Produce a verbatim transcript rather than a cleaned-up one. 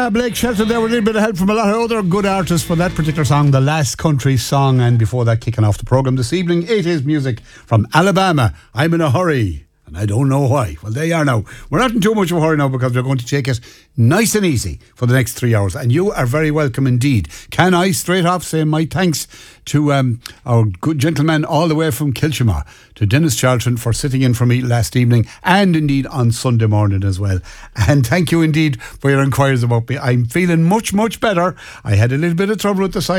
Yeah, Blake Shelton there with a little bit of help from a lot of other good artists for that particular song, the last country song. And before that, kicking off the programme this evening, it is music from Alabama. I'm in a hurry, and I don't know why. Well, there you are now. We're not in too much of a hurry now because we're going to take it nice and easy for the next three hours. And you are very welcome indeed. Can I straight off say my thanks to um, our good gentleman all the way from Kilchima, to Dennis Charlton for sitting in for me last evening and indeed on Sunday morning as well. And thank you indeed for your inquiries about me. I'm feeling much, much better. I had a little bit of trouble with the side.